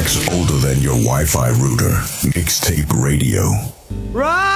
tracks older than your Wi-Fi router. Mixtape Radio. Right.